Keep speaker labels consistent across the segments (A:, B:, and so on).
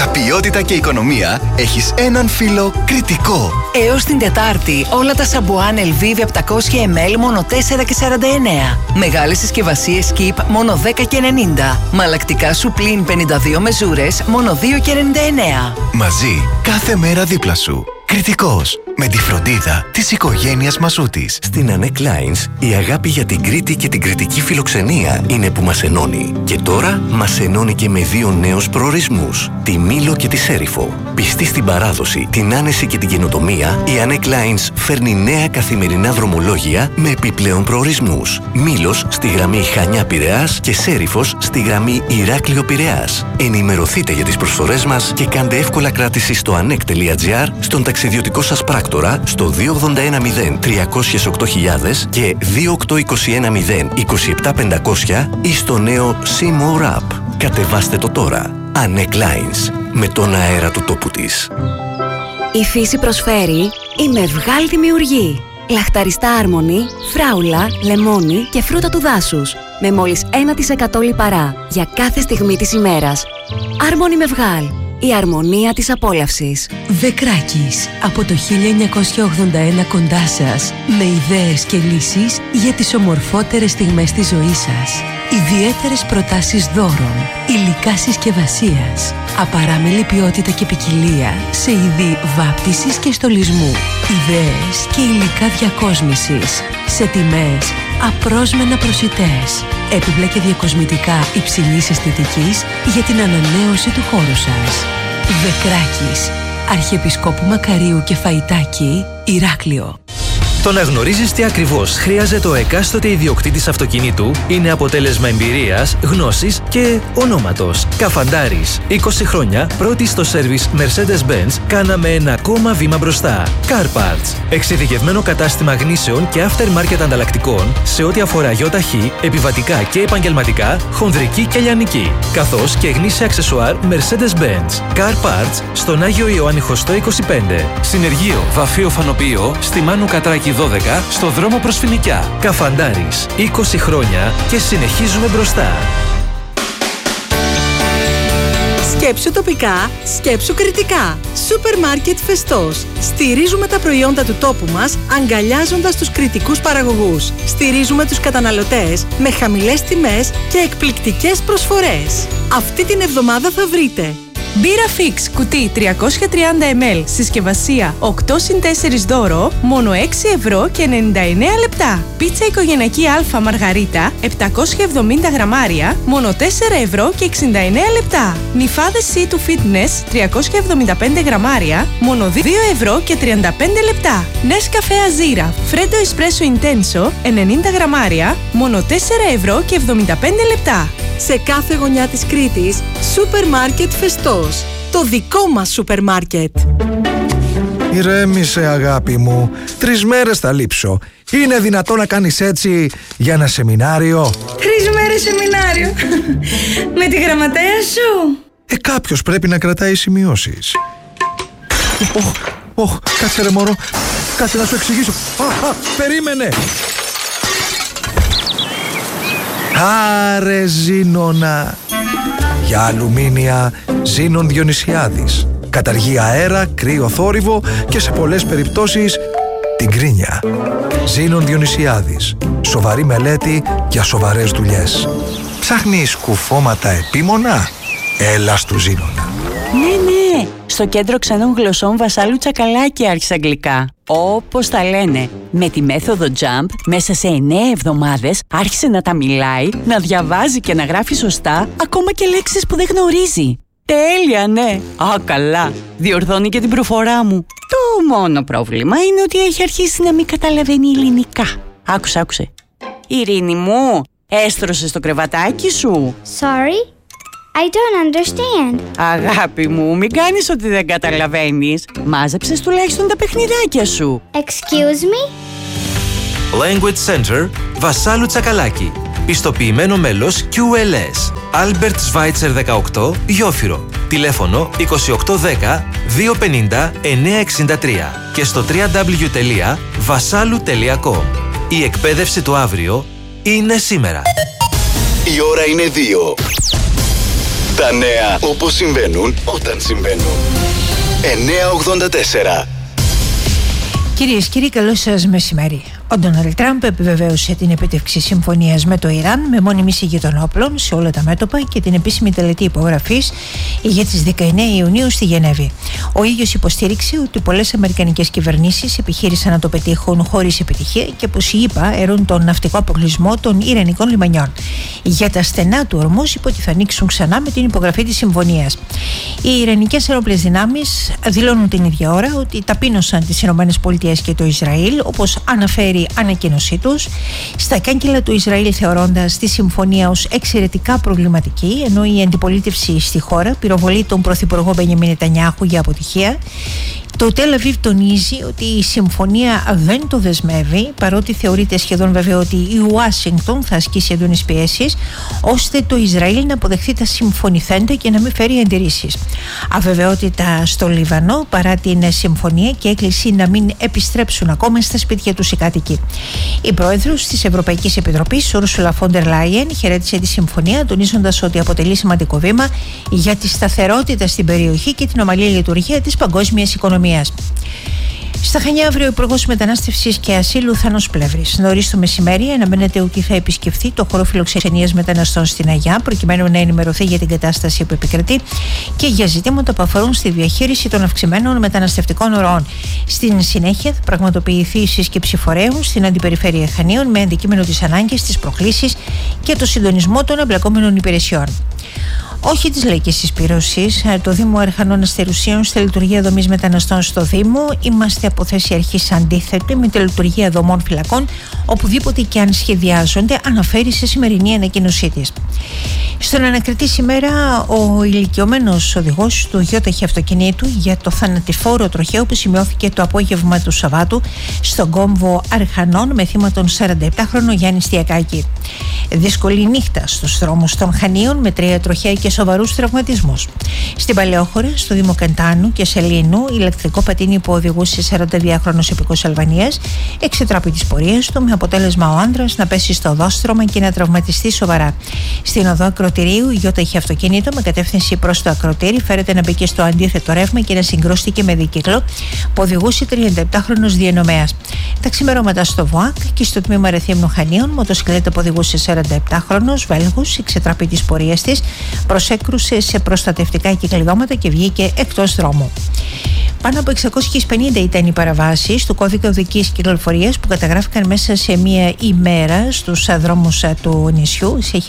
A: Για ποιότητα και οικονομία έχεις έναν φίλο Κρητικό.
B: Έως την Τετάρτη όλα τα σαμπουάν Elvive 700 ml μόνο 4,49. Μεγάλες συσκευασίες Keep μόνο 10,90. Μαλακτικά Supreme 52 μεζούρες μόνο 2,99.
A: Μαζί κάθε μέρα δίπλα σου. Κρητικός. Με τη φροντίδα της οικογένειας Μασούτης.
C: Στην Anec Lines, η αγάπη για την Κρήτη και την κρητική φιλοξενία είναι που μας ενώνει. Και τώρα μας ενώνει και με 2 νέους προορισμούς, τη Μήλο και τη Σέριφο. Πιστή στην παράδοση, την άνεση και την καινοτομία, η Anec Lines φέρνει νέα καθημερινά δρομολόγια με επιπλέον προορισμούς. Μήλος στη γραμμή Χανιά-Πειραιάς και Σέριφος στη γραμμή Ηράκλειο-Πειραιάς. Ενημερωθείτε για τις προσφορές μας και κάντε εύκολα κράτηση στο anec.gr, στον ταξιδιωτικό σας πράκτορα στο 2810 308.000 και 28210 27500 ή στο νέο C-More App. Κατεβάστε το τώρα. Anec Lines. Με τον αέρα του τόπου της.
D: Η φύση προσφέρει η Μευγάλ Δημιουργεί. Λαχταριστά άρμονη, φράουλα, λεμόνι και φρούτα του δάσους. Με μόλις 1% λιπαρά για κάθε στιγμή της ημέρας. Άρμονη Μευγάλ. Η αρμονία της απόλαυσης.
E: Δεκράκης. Από το 1981 κοντά σας. Με ιδέες και λύσεις για τις ομορφότερες στιγμές της ζωής σας. Ιδιαίτερες προτάσεις δώρων. Υλικά συσκευασίας. Απαράμιλη ποιότητα και ποικιλία σε είδη βάπτισης και στολισμού. Ιδέες και υλικά διακόσμησης. Σε τιμές απρόσμενα προσιτές. Έπιπλα και διακοσμητικά υψηλής αισθητικής για την ανανέωση του χώρου σας. Δεκράκης. Αρχιεπισκόπου Μακαρίου και Φαϊτάκη, Ηράκλειο.
F: Το να γνωρίζεις τι ακριβώς χρειάζεται ο εκάστοτε ιδιοκτήτης αυτοκινήτου είναι αποτέλεσμα εμπειρίας, γνώσης και ονόματος. Καφαντάρης. 20 χρόνια πρώτη στο σέρβις Mercedes-Benz, κάναμε ένα ακόμα βήμα μπροστά. Car Parts. Εξειδικευμένο κατάστημα γνήσεων και aftermarket ανταλλακτικών σε ό,τι αφορά γιοταχή, επιβατικά και επαγγελματικά, χονδρική και λιανική. Καθώς και γνήσια αξεσουάρ Mercedes-Benz. Car Parts στον Άγιο Ιωάννη Χωστό 25. Συνεργείο Βαφείο Φανοποιείο στη Μάνου Κατράκη 12 στο δρόμο προς Φοινικιά. Καφαντάρης. 20 χρόνια και συνεχίζουμε μπροστά.
G: Σκέψου τοπικά, σκέψου κριτικά. Σούπερ μάρκετ Φεστός. Στηρίζουμε τα προϊόντα του τόπου μας, αγκαλιάζοντας τους κριτικούς παραγωγούς. Στηρίζουμε τους καταναλωτές με χαμηλές τιμές και εκπληκτικές προσφορές. Αυτή την εβδομάδα θα βρείτε μπύρα Fix κουτί 330 ml, συσκευασία 8x4 δώρο, μόνο 6 € και 99 λεπτά. Πίτσα οικογενειακή Α Μαργαρίτα 770 γραμμάρια, μόνο 4 € και 69 λεπτά. Νυφάδες C2 Fitness 375 γραμμάρια, μόνο 2 € και 35 λεπτά. Νέσκαφέ Αζίρα Freddo Espresso Intenso 90 γραμμάρια, μόνο 4 € και 75 λεπτά. Σε κάθε γωνιά της Κρήτης, σούπερ μάρκετ Φεστός. Το δικό μας σούπερ μάρκετ.
H: Ηρέμησε αγάπη μου, 3 μέρες θα λείψω. Είναι δυνατόν να κάνεις έτσι για ένα σεμινάριο?
I: 3 μέρες σεμινάριο. Με τη γραμματέα σου.
H: Κάποιος πρέπει να κρατάει σημειώσεις. Κάτσε ρε μωρό, κάτσε να σου εξηγήσω. Περίμενε. Άρε Ζήνονα. Για αλουμίνια Ζήνων Διονυσιάδης. Καταργεί αέρα, κρύο, θόρυβο και σε πολλές περιπτώσεις την κρίνια. Ζήνων Διονυσιάδης. Σοβαρή μελέτη για σοβαρές δουλειές. Ψάχνεις κουφώματα επίμονα? Έλα στου Ζήνονα.
J: Ναι, στο κέντρο ξένων γλωσσών Βασάλου Τσακαλάκη άρχισε αγγλικά. Όπως τα λένε. Με τη μέθοδο Jump, μέσα σε 9 εβδομάδες άρχισε να τα μιλάει, να διαβάζει και να γράφει σωστά, ακόμα και λέξεις που δεν γνωρίζει. Τέλεια, ναι. Καλά. Διορθώνει και την προφορά μου. Το μόνο πρόβλημα είναι ότι έχει αρχίσει να μην καταλαβαίνει ελληνικά. Άκουσε. Ειρήνη μου, έστρωσες το κρεβατάκι σου?
K: Sorry? I don't understand.
J: Αγάπη μου, μην κάνεις ότι δεν καταλαβαίνεις. Μάζεψες τουλάχιστον τα παιχνιδάκια σου.
K: Excuse me?
F: Language Center Βασάλου Τσακαλάκη. Πιστοποιημένο μέλος QLS. Albert Schweitzer 18, Γιόφυρο. Τηλέφωνο 2810 250 963 και στο www.vasalu.com. Η εκπαίδευση του αύριο είναι σήμερα.
A: Η ώρα είναι 2. Τα νέα όπως συμβαίνουν όταν συμβαίνουν. 984.
L: Κυρίες και κύριοι, καλό σας μεσημέρι. Ο Ντόναλντ Τραμπ επιβεβαίωσε την επίτευξη συμφωνίας με το Ιράν με μόνιμη εισήγη των όπλων σε όλα τα μέτωπα και την επίσημη τελετή υπογραφής για τις 19 Ιουνίου στη Γενέβη. Ο ίδιος υποστήριξε ότι πολλές αμερικανικές κυβερνήσεις επιχείρησαν να το πετύχουν χωρίς επιτυχία και πως οι ΗΠΑ έρουν τον ναυτικό αποκλεισμό των Ιρανικών λιμανιών. Για τα στενά του ορμούς είπε ότι θα ανοίξουν ξανά με την υπογραφή της συμφωνίας. Οι Ιρανικές ενόπλες δυνάμεις δηλώνουν την ίδια ώρα ότι ταπείνωσαν τις ΗΠΑ και το Ισραήλ, όπως αναφέρει η ανακοίνωσή τους, στα κάγκελα του Ισραήλ, θεωρώντας τη συμφωνία ως εξαιρετικά προβληματική, ενώ η αντιπολίτευση στη χώρα πυροβολεί τον Πρωθυπουργό Μπενιαμίν Νετανιάχου για αποτυχία. Το Τελ Αβίβ τονίζει ότι η συμφωνία δεν το δεσμεύει, παρότι θεωρείται σχεδόν βέβαιο ότι η Ουάσιγκτον θα ασκήσει έντονες πιέσεις ώστε το Ισραήλ να αποδεχθεί τα συμφωνηθέντα και να μην φέρει αντιρρήσεις. Αβεβαιότητα στο Λίβανο παρά την συμφωνία και έκκληση να μην επιστρέψουν ακόμα στα σπίτια τους οι κάτοικοι. Η πρόεδρος της Ευρωπαϊκής Επιτροπής, Ούρσουλα φον ντερ Λάιεν, χαιρέτησε τη συμφωνία, τονίζοντας ότι αποτελεί σημαντικό βήμα για τη σταθερότητα στην περιοχή και την ομαλή λειτουργία της παγκόσμιας οικονομίας. Στα Χανιά, αύριο ο Υπουργός Μετανάστευσης και Ασύλου Θάνος Πλεύρης νωρίς το μεσημέρι αναμένεται ότι θα επισκεφθεί το χώρο φιλοξενίας μεταναστών στην Αγιά, προκειμένου να ενημερωθεί για την κατάσταση που επικρατεί και για ζητήματα που αφορούν στη διαχείριση των αυξημένων μεταναστευτικών ροών. Στην συνέχεια θα πραγματοποιηθεί η σύσκεψη φορέων στην Αντιπεριφέρεια Χανίων με αντικείμενο τις ανάγκες, τις προκλήσεις και το συντονισμό των εμπλεκόμενων υπηρεσιών. Όχι της λαϊκής συσπήρωσης, το Δήμο Ερχανών Αστερουσίων στη λειτουργία δομής μεταναστών στο Δήμο. Είμαστε από θέση αρχής αντίθετη με τη λειτουργία δομών φυλακών, οπουδήποτε και αν σχεδιάζονται, αναφέρει σε σημερινή ανακοίνωσή της. Στον ανακριτή σήμερα, ο ηλικιωμένος οδηγός του γιόταχη αυτοκινήτου για το θανατηφόρο τροχαίο που σημειώθηκε το απόγευμα του Σαββάτου στον κόμβο Αρχανών με θύμα τον 47χρονο Γιάννη Στιακάκη. Δύσκολη νύχτα στους δρόμους των Χανίων με 3 τροχαία και σοβαρούς τραυματισμούς. Στην Παλαιόχώρα, στο Δήμο Καντάνου και Σελήνου, ηλεκτρικό πατίνι που οδηγούσε 42χρονος υπηκός Αλβανίας εξετράπη τις πορείες του με αποτέλεσμα ο άνδρας να πέσει στο οδόστρωμα και να τραυματιστεί σοβαρά. Στην οδό Ακροτηρίου, η γιόταχη αυτοκίνητο με κατεύθυνση προς το Ακροτήρι φέρεται να μπήκε στο αντίθετο ρεύμα και να συγκρούστηκε με δίκυκλο που οδηγούσε 37χρονος διανομέας. Τα ξημερώματα στο ΒΟΑΚ και στο τμήμα Ρεθύμνου Χανίων, μοτοσυκλέτα που οδηγούσε 47χρονος Βέλγος εξετράπη τις πορείες της, προσέκρουσε σε προστατευτικά κυκλειδώματα και βγήκε εκτός δρόμου. Πάνω από 650 ήταν οι παραβάσεις του κώδικα οδικής κυκλοφορίας που καταγράφηκαν μέσα σε μία ημέρα στους δρόμους του νησιού σε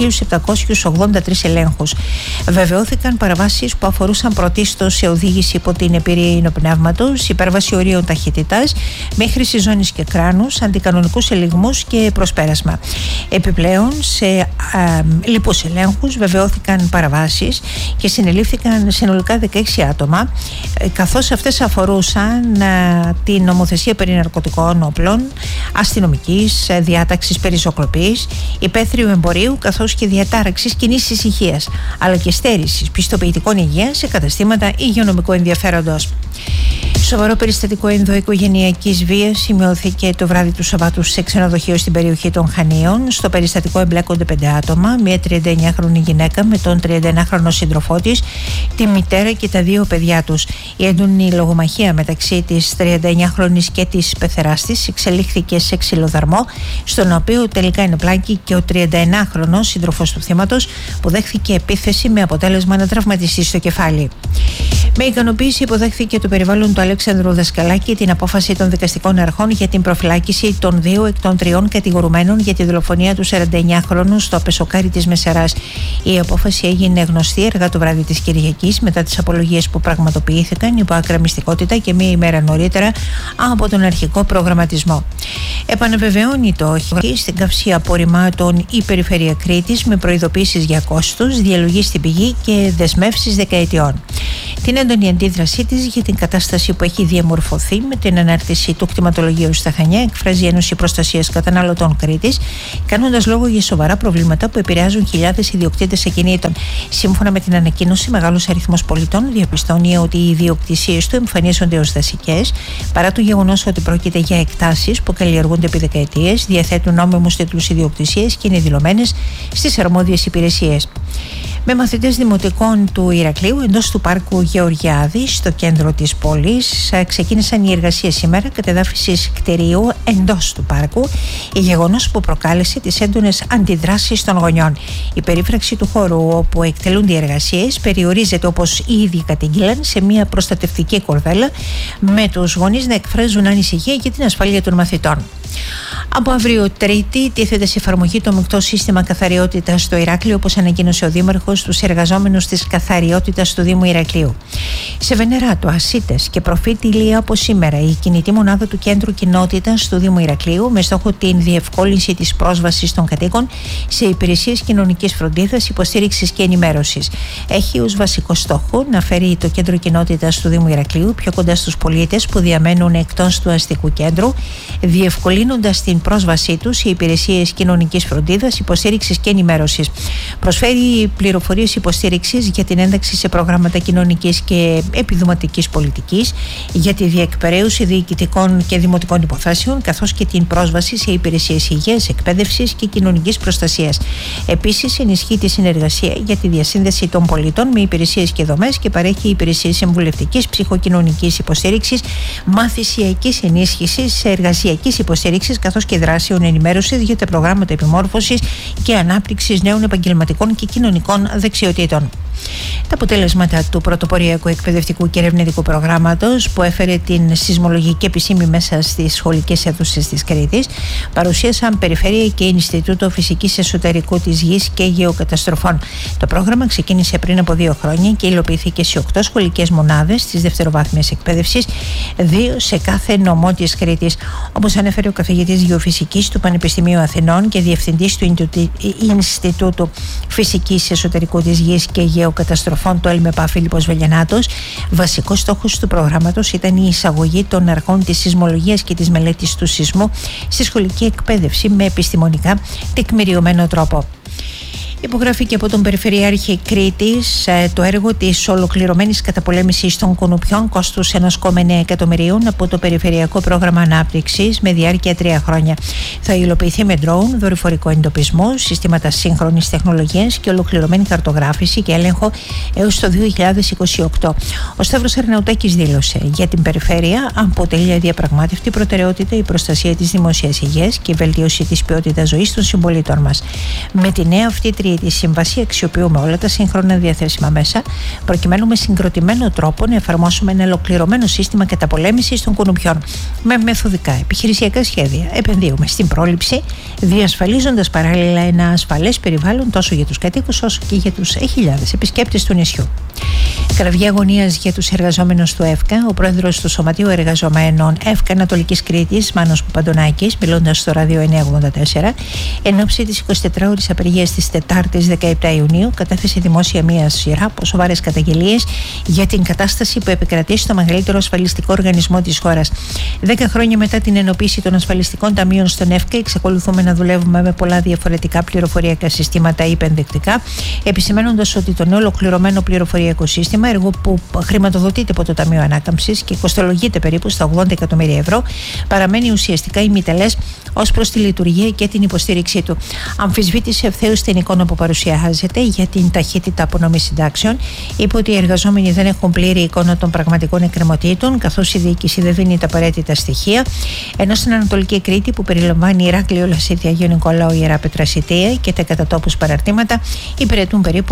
L: 1.783 ελέγχους. Βεβαιώθηκαν παραβάσεις που αφορούσαν πρωτίστως σε οδήγηση υπό την επηρεία υνοπνεύματος, υπέρβαση ορίων ταχύτητας, με χρήση ζώνης και κράνους, αντικανονικούς ελιγμούς και προσπέρασμα. Επιπλέον, σε λοιπούς ελέγχους βεβαιώθηκαν παραβάσεις και συνελήφθηκαν συνολικά 16 άτομα, καθώς αυτές αφορούσαν την νομοθεσία περί ναρκωτικών όπλων, αστυνομικής διάταξης περί ζωκλοπής, υπαίθριου εμπορίου καθώς και διατάραξης κοινής ησυχίας, αλλά και στέρησης πιστοποιητικών υγείας σε καταστήματα υγειονομικού ενδιαφέροντος. Σοβαρό περιστατικό ενδοοικογενειακής βίας σημειώθηκε το βράδυ του Σαββάτου σε ξενοδοχείο στην περιοχή των Χανίων. Στο περιστατικό εμπλέκονται 5 άτομα, μια 39χρονη γυναίκα με τον 31χρονο σύντροφό της, τη μητέρα και τα 2 παιδιά τους. Η έντονη λογομαχία μεταξύ της 39χρονης και της πεθεράς της εξελίχθηκε σε ξυλοδαρμό, στον οποίο τελικά είναι πλάκη και ο 31χρονος σύντροφος του θύματος που δέχθηκε επίθεση με αποτέλεσμα να τραυματιστεί στο κεφάλι. Με ικανοποίηση υποδέχθηκε το περιβάλλον του Αλέξανδρου Δασκαλάκη την απόφαση των δικαστικών αρχών για την προφυλάκηση των 2 εκ των 3 κατηγορουμένων για τη δολοφονία του 49χρονου στο Πεσοκάρι της Μεσαράς. Η απόφαση έγινε γνωστή αργά το βράδυ της Κυριακής μετά τις απολογίες που πραγματοποιήθηκαν υπό άκρα μυστικότητα και μία ημέρα νωρίτερα από τον αρχικό προγραμματισμό. Επαναβεβαιώνει το όχι στην καυσή απορριμμάτων η Περιφέρεια Κρήτης με προειδοποίησεις για κόστος, διαλογή στην πηγή και δεσμεύσεις δεκαετιών. Την έντονη αντίδρασή της για την κατάσταση που έχει διαμορφωθεί με την ανάρτηση του κτηματολογίου στα Χανιά εκφράζει η Ένωση Προστασίας Καταναλωτών Κρήτης, κάνοντας λόγο για σοβαρά προβλήματα που επηρεάζουν χιλιάδες ιδιοκτήτες ακινήτων. Σύμφωνα με την ανακοίνωση, μεγάλος αριθμός πολιτών διαπιστώνει ότι οι ιδιοκτησίες του εμφανίζονται ως δασικές, παρά το γεγονός ότι πρόκειται για εκτάσεις που καλλιεργούνται επί δεκαετίες, διαθέτουν νόμιμους τίτλους ιδιοκτησίας και είναι δηλωμένες στις αρμόδιες υπηρεσίες. με μαθητές δημοτικών του Ηρακλείου εντός του πάρκου Γεωργιάδη, στο κέντρο της πόλης. Ξεκίνησαν οι εργασίες σήμερα κατεδάφισης κτηρίου εντός του πάρκου, γεγονός που προκάλεσε τις έντονες αντιδράσεις των γονιών. Η περίφραξη του χώρου όπου εκτελούνται οι εργασίες περιορίζεται, όπως ήδη κατήγγειλαν, σε μια προστατευτική κορδέλα, με τους γονείς να εκφράζουν ανησυχία για την ασφάλεια των μαθητών. Από αύριο Τρίτη τίθεται σε εφαρμογή το μεικτό σύστημα καθαριότητας στο Ηράκλειο, όπως ανακοίνωσε ο Δήμαρχος στους εργαζόμενους της καθαριότητας του Δήμου Ηρακλείου. Σε Βενεράτο, Ασίτες και Προφήτη Ηλία από σήμερα, η κινητή μονάδα του Κέντρου Κοινότητας του Δήμου Ηρακλείου, με στόχο την διευκόλυνση της πρόσβασης των κατοίκων σε υπηρεσίες κοινωνικής φροντίδας, υποστήριξης και ενημέρωσης. Έχει ως βασικό στόχο να φέρει το Κέντρο Κοινότητας του Δήμου Ηρακλείου πιο κοντά στους πολίτες που διαμένουν εκτός του αστικού κέντρου, διευκολύνοντας την πρόσβασή τους σε υπηρεσίες κοινωνικής φροντίδας, υποστήριξης και ενημέρωσης. Προσφέρει πληροφορίες υποστήριξης για την ένταξη σε προγράμματα κοινωνικής και επιδοματικής πολιτικής, για τη διεκπεραίωση διοικητικών και δημοτικών υποθέσεων, καθώς και την πρόσβαση σε υπηρεσίες υγείας, εκπαίδευσης και κοινωνικής προστασίας. Επίσης, ενισχύει τη συνεργασία για τη διασύνδεση των πολιτών με υπηρεσίες και δομές και παρέχει υπηρεσίες συμβουλευτικής, ψυχοκοινωνικής υποστήριξης, μαθησιακής ενίσχυσης, εργασιακής υποστήριξης, καθώς και δράσεων ενημέρωσης για τα προγράμματα επιμόρφωσης και ανάπτυξης νέων επαγγελματικών και κοινωνικών δεξιοτήτων. Τα αποτέλεσματα του πρωτοποριακού εκπαιδευτικού και ερευνητικού προγράμματος, που έφερε την σεισμολογική επισήμη μέσα στις σχολικές αίθουσες της Κρήτης, παρουσίασαν Περιφέρεια και Ινστιτούτο Φυσικής Εσωτερικού της Γης και Γεωκαταστροφών. Το πρόγραμμα ξεκίνησε πριν από 2 χρόνια και υλοποιήθηκε σε 8 σχολικές μονάδες της δευτεροβάθμιας εκπαίδευσης, 2 σε κάθε νομό της Κρήτης. Όπως ανέφερε ο καθηγητής Γεωφυσικής του Πανεπιστημίου Αθηνών και διευθυντής του Ινστιτούτου Φυσικής Εσωτερικού της Γης και Γεωκαταστροφών, το ΕΛΜΕΠΑ, Φίλιππος Βελιανάτος, βασικός στόχος του προγράμματος ήταν η εισαγωγή των αρχών της σεισμολογίας και της μελέτης του σεισμού στη σχολική εκπαίδευση με επιστημονικά τεκμηριωμένο τρόπο. Υπογράφηκε από τον Περιφερειάρχη Κρήτης το έργο της ολοκληρωμένης καταπολέμησης των κουνουπιών κόστους 1,9 εκατομμυρίων από το Περιφερειακό Πρόγραμμα Ανάπτυξης με διάρκεια 3 χρόνια. Θα υλοποιηθεί με ντρόουν, δορυφορικό εντοπισμό, συστήματα σύγχρονης τεχνολογίας και ολοκληρωμένη χαρτογράφηση και έλεγχο έως το 2028. Ο Σταύρος Αρναουτάκης δήλωσε: για την Περιφέρεια αποτελεί αδιαπραγμάτευτη προτεραιότητα η προστασία της δημόσιας υγείας και η βελτίωση της ποιότητας ζωής των συμπολίτων μας. Με τη νέα αυτή τη σύμβαση αξιοποιούμε όλα τα σύγχρονα διαθέσιμα μέσα, προκειμένου με συγκροτημένο τρόπο να εφαρμόσουμε ένα ολοκληρωμένο σύστημα καταπολέμησης των κουνουπιών. Με μεθοδικά επιχειρησιακά σχέδια επενδύουμε στην πρόληψη, διασφαλίζοντας παράλληλα ένα ασφαλές περιβάλλον τόσο για τους κατοίκους όσο και για τους χιλιάδες επισκέπτες του νησιού. Κραυγή αγωνίας για τους εργαζόμενους του ΕΦΚΑ. Ο πρόεδρος του Σωματείου Εργαζομένων ΕΦΚΑ Ανατολικής Κρήτης, Μάνος Παπαντονάκης, μιλώντας στο Ράδιο 984, εν ώψη της 24ωρης απεργίας της Τετάρτης 17 Ιουνίου, κατέθεσε δημόσια μία σειρά από σοβαρές καταγγελίες για την κατάσταση που επικρατεί στο μεγαλύτερο ασφαλιστικό οργανισμό της χώρας. 10 χρόνια μετά την ενοποίηση των ασφαλιστικών ταμείων στον ΕΦΚΑ, εξακολουθούμε να δουλεύουμε με πολλά διαφορετικά πληροφοριακά συστήματα ή επενδυτικά, επισημαίνοντας ότι το νέο ολοκληρωμένο πληροφοριακό σύστημα, έργο που χρηματοδοτείται από το Ταμείο Ανάκαμψης και κοστολογείται περίπου στα 80 εκατομμύρια ευρώ, παραμένει ουσιαστικά ημιτελές ως προς τη λειτουργία και την υποστήριξή του. Αμφισβήτησε ευθέως την εικόνα που παρουσιάζεται για την ταχύτητα απονομής συντάξεων. Είπε ότι οι εργαζόμενοι δεν έχουν πλήρη εικόνα των πραγματικών εκκρεμωτήτων, καθώς η διοίκηση δεν δίνει τα απαραίτητα στοιχεία. Ενώ στην Ανατολική Κρήτη, που περιλαμβάνει Ηράκλειο, Λασίθια, Αγίο Νικολάου, Ιεράπετρα, Σιτία και τα κατατόπους παραρτήματα, υπηρετούν περίπου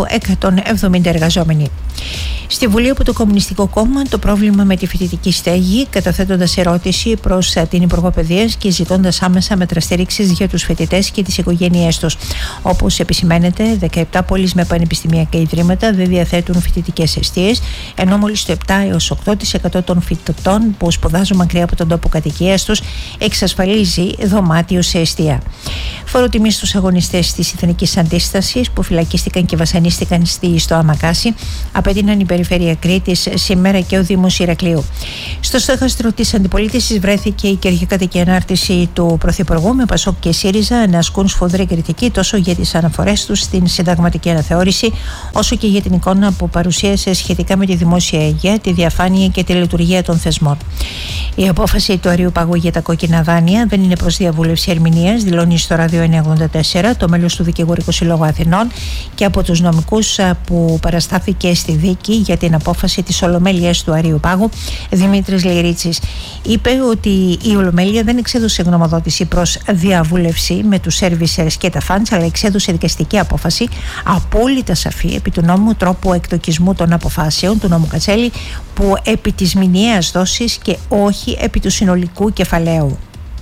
L: 170 εργαζόμενοι. Στη Βουλή από το Κομμουνιστικό Κόμμα το πρόβλημα με τη φοιτητική στέγη, καταθέτοντας ερώτηση προς την Υπουργό Παιδείας και ζητώντας άμεσα μέτρα στήριξης για τους φοιτητές και τις οικογένειές τους. Όπως επισημαίνεται, 17 πόλεις με πανεπιστημιακά ιδρύματα δεν διαθέτουν φοιτητικές εστίες, ενώ μόλις το 7 έως 8% των φοιτητών που σπουδάζουν μακριά από τον τόπο κατοικίας τους εξασφαλίζει δωμάτιο σε εστία. Φόρο τιμή στους αγωνιστές της Εθνικής Αντίστασης που φυλακίστηκαν και βασανίστηκαν στο Αμακάσι απέτειναν περιφέρεια Κρήτης σήμερα και ο Δήμος Ηρακλείου. Στο στόχαστρο της αντιπολίτευσης βρέθηκε η κυριακάτικη ανάρτηση του Πρωθυπουργού, με Πασόκ και ΣΥΡΙΖΑ να ασκούν σφοδρή κριτική τόσο για τις αναφορές τους στην συνταγματική αναθεώρηση, όσο και για την εικόνα που παρουσίασε σχετικά με τη δημόσια υγεία, τη διαφάνεια και τη λειτουργία των θεσμών. Η απόφαση του Αρείου Πάγου για τα κόκκινα δάνεια δεν είναι προς διαβούλευση ερμηνείας, δηλώνει στο Ράδιο 984 το μέλος του Δικηγορικού Συλλόγου Αθηνών και από τους νομικούς που παραστάθηκε στη δίκη για την απόφαση της Ολομέλειας του Αρείου Πάγου, Δημήτρης Λυρίτσης. Είπε ότι η Ολομέλεια δεν εξέδωσε γνωμοδότηση προς διαβούλευση με τους σέρβισερς και τα φαντς, αλλά εξέδωσε δικαστική απόφαση απόλυτα σαφή επί του νόμου τρόπου εκτοκισμού των αποφάσεων του νόμου Κατσέλη, που επί της μηνιαίας δόσης και όχι επί του συνολικού κεφαλαίου.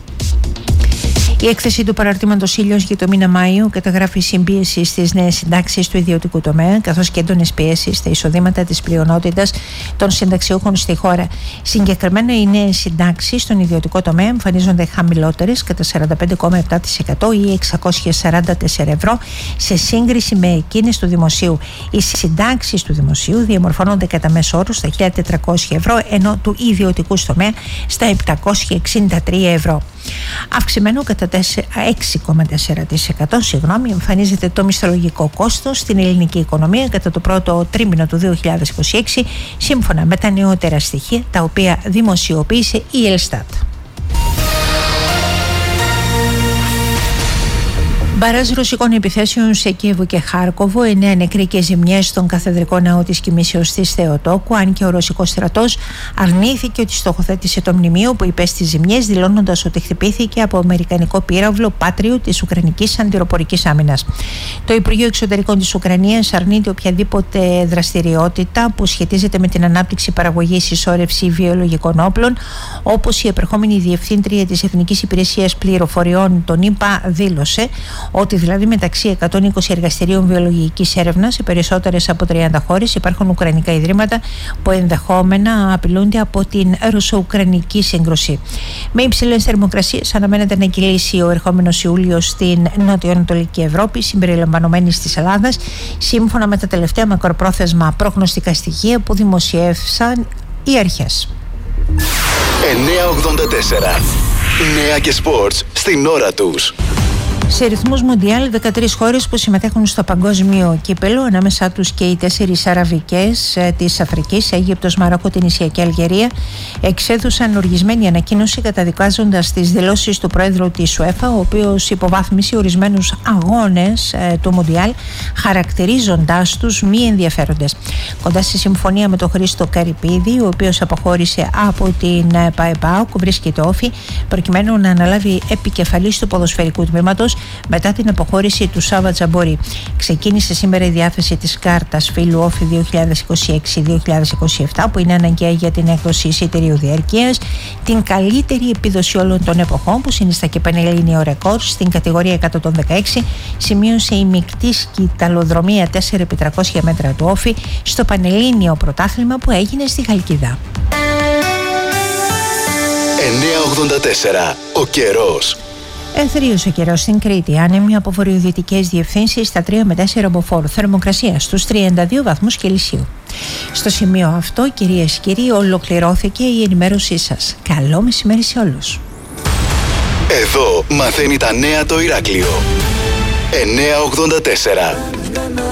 L: Η έκθεση του παραρτήματος Ήλιος για το μήνα Μάιο καταγράφει συμπίεση στις νέες συντάξεις του ιδιωτικού τομέα, καθώς και έντονες πιέσεις στα εισοδήματα της πλειονότητας των συνταξιούχων στη χώρα. Συγκεκριμένα, οι νέες συντάξεις στον ιδιωτικό τομέα εμφανίζονται χαμηλότερες κατά 45,7% ή 644 ευρώ σε σύγκριση με εκείνες του δημοσίου. Οι συντάξεις του δημοσίου διαμορφώνονται κατά μέσο όρο στα 1.400 ευρώ, ενώ του ιδιωτικού τομέα στα 763 ευρώ. Αυξημένο κατά 6,4% εμφανίζεται το μισθολογικό κόστος στην ελληνική οικονομία κατά το πρώτο τρίμηνο του 2026, σύμφωνα με τα νεότερα στοιχεία τα οποία δημοσιοποίησε η Ελστάτ. Μπαράζ ρωσικών επιθέσεων σε Κίεβο και Χάρκοβο, 9 νεκροί και ζημιές στον καθεδρικό ναό της Κοιμήσεως της Θεοτόκου, αν και ο ρωσικός στρατός αρνήθηκε ότι στοχοθέτησε το μνημείο που υπέστη ζημιές, δηλώνοντας ότι χτυπήθηκε από αμερικανικό πύραυλο Πάτριο της Ουκρανικής Αντιροπορικής Άμυνας. Το Υπουργείο Εξωτερικών της Ουκρανίας αρνείται οποιαδήποτε δραστηριότητα που σχετίζεται με την ανάπτυξη, παραγωγή, συσσόρευση βιολογικών όπλων, όπως η επερχόμενη διευθύντρια της Εθνικής Υπηρεσίας Πληροφοριών των ΗΠΑ δήλωσε, ότι δηλαδή μεταξύ 120 εργαστηρίων βιολογικής έρευνας σε περισσότερες από 30 χώρες υπάρχουν ουκρανικά ιδρύματα που ενδεχόμενα απειλούνται από την ρωσο-ουκρανική σύγκρουση. Με υψηλές θερμοκρασίες αναμένεται να κυλήσει ο ερχόμενος Ιούλιος στην νοτιοανατολική Ευρώπη, συμπεριλαμβανομένης της Ελλάδας, σύμφωνα με τα τελευταία μακροπρόθεσμα προγνωστικά στοιχεία που δημοσιεύσαν οι αρχές.
A: 984. Νέα και σπορτς στην ώρα τους.
L: Σε ρυθμούς Μοντιάλ, 13 χώρες που συμμετέχουν στο παγκόσμιο κύπελλο, ανάμεσά τους και οι 4 αραβικές της Αφρικής, Αίγυπτος, Μαρόκο, Τινησία και Αλγερία, εξέδωσαν οργισμένη ανακοίνωση καταδικάζοντας τις δηλώσεις του πρόεδρου της UEFA, ο οποίος υποβάθμισε ορισμένους αγώνες του Μοντιάλ, χαρακτηρίζοντάς τους μη ενδιαφέροντες. Κοντά στη συμφωνία με τον Χρήστο Καρυπίδη, ο οποίος αποχώρησε από την ΠΑΕΠΑΟΚ, βρίσκεται όφη προκειμένου να αναλάβει επικεφαλής του ποδοσφαιρικού τμήματος μετά την αποχώρηση του Σάβα Τζαμπόρη. Ξεκίνησε σήμερα η διάθεση της κάρτας φύλου όφη 2026-2027, που είναι αναγκαία για την έκδοση εισιτηρίου διαρκείας, την καλύτερη επίδοση όλων των εποχών, που συνιστά και πανελλήνιο ρεκόρ στην κατηγορία 116, σημείωσε η μεικτή σκηταλοδρομία 4x300 μέτρα του όφη στο πανελλήνιο πρωτάθλημα που έγινε στη Χαλκιδά.
A: 984. Ο καιρός.
L: Εθρίος ο καιρός στην Κρήτη, άνεμοι από βορειοδυτικές διευθύνσεις στα 3 με 4 μποφόρ, θερμοκρασία στους 32 βαθμούς Κελσίου. Στο σημείο αυτό, κυρίες και κύριοι, ολοκληρώθηκε η ενημέρωσή σας. Καλό μεσημέρι σε όλους.
A: Εδώ μαθαίνει τα νέα το Ηράκλειο. 984.